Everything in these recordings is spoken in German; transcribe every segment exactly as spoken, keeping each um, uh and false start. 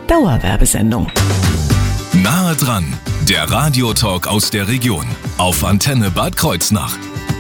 Dauerwerbesendung. Nahe dran, der Radiotalk aus der Region auf Antenne Bad Kreuznach.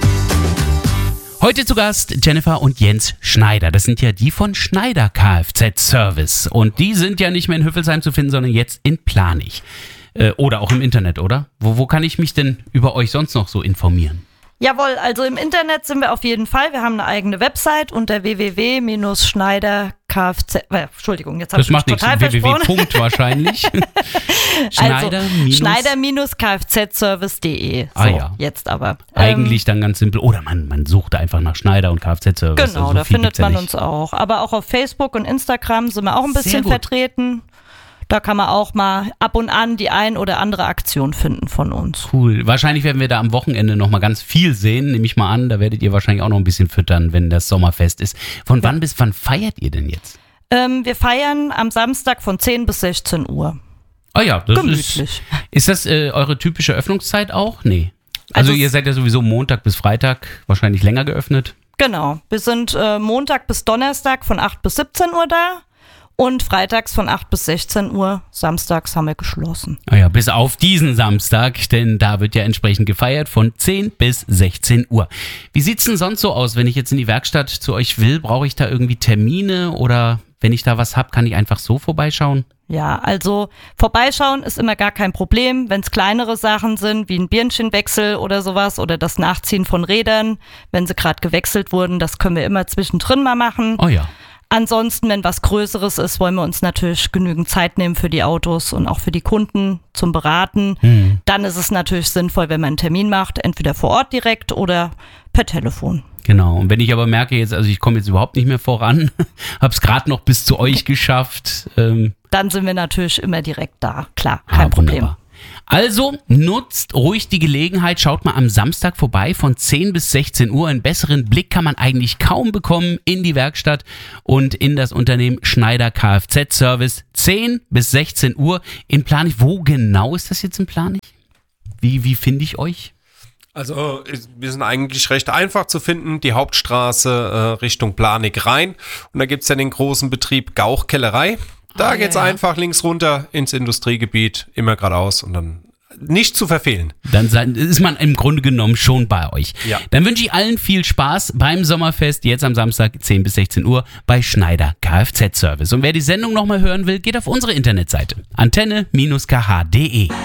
Heute zu Gast Jennifer und Jens Schneider. Das sind ja die von Schneider Kfz-Service. Und die sind ja nicht mehr in Hüffelsheim zu finden, sondern jetzt in Planich. Äh, oder auch im Internet, oder? Wo, wo kann ich mich denn über euch sonst noch so informieren? Jawohl, also im Internet sind wir auf jeden Fall. Wir haben eine eigene Website unter w w w Punkt schneider kfz. Äh, Entschuldigung, jetzt habe ich mich total versprochen. w w w. wahrscheinlich. Schneider also Schneider-Kfz-Service punkt de. So, ah ja. Jetzt aber. Eigentlich dann ganz simpel. Oder man, man sucht einfach nach Schneider und Kfz-Service. Genau, also da findet man ja uns auch. Aber auch auf Facebook und Instagram sind wir auch ein bisschen vertreten. Da kann man auch mal ab und an die ein oder andere Aktion finden von uns. Cool. Wahrscheinlich werden wir da am Wochenende noch mal ganz viel sehen, nehme ich mal an. Da werdet ihr wahrscheinlich auch noch ein bisschen füttern, wenn das Sommerfest ist. Von wann bis wann feiert ihr denn jetzt? Ähm, wir feiern am Samstag von zehn bis sechzehn Uhr. Ah ja, das Gemütlich. ist... Ist das äh, eure typische Öffnungszeit auch? Nee. Also, also ihr seid ja sowieso Montag bis Freitag wahrscheinlich länger geöffnet? Genau. Wir sind äh, Montag bis Donnerstag von acht bis siebzehn Uhr da. Und freitags von acht bis sechzehn Uhr, samstags haben wir geschlossen. Ah ja, bis auf diesen Samstag, denn da wird ja entsprechend gefeiert von zehn bis sechzehn Uhr. Wie sieht's denn sonst so aus, wenn ich jetzt in die Werkstatt zu euch will? Brauche ich da irgendwie Termine oder wenn ich da was habe, kann ich einfach so vorbeischauen? Ja, also vorbeischauen ist immer gar kein Problem, wenn es kleinere Sachen sind, wie ein Birnchenwechsel oder sowas oder das Nachziehen von Rädern, wenn sie gerade gewechselt wurden, das können wir immer zwischendrin mal machen. Oh ja. Ansonsten, wenn was Größeres ist, wollen wir uns natürlich genügend Zeit nehmen für die Autos und auch für die Kunden zum Beraten. Hm. Dann ist es natürlich sinnvoll, wenn man einen Termin macht, entweder vor Ort direkt oder per Telefon. Genau, und wenn ich aber merke jetzt, also ich komme jetzt überhaupt nicht mehr voran, habe es gerade noch bis zu euch geschafft. Ähm, Dann sind wir natürlich immer direkt da, klar, kein ah, Problem. Wunderbar. Also nutzt ruhig die Gelegenheit, schaut mal am Samstag vorbei von zehn bis sechzehn Uhr. Einen besseren Blick kann man eigentlich kaum bekommen in die Werkstatt und in das Unternehmen Schneider Kfz-Service. zehn bis sechzehn Uhr in Planich. Wo genau ist das jetzt in Planich? Wie, wie finde ich euch? Also wir sind eigentlich recht einfach zu finden, die Hauptstraße äh, Richtung Planich rein und da gibt es ja den großen Betrieb Gauch-Kellerei. Da ah, geht's ja, ja. einfach links runter ins Industriegebiet, immer geradeaus und dann nicht zu verfehlen. Dann ist man im Grunde genommen schon bei euch. Ja. Dann wünsche ich allen viel Spaß beim Sommerfest, jetzt am Samstag zehn bis sechzehn Uhr bei Schneider Kfz-Service. Und wer die Sendung nochmal hören will, geht auf unsere Internetseite antenne Bindestrich k h punkt de.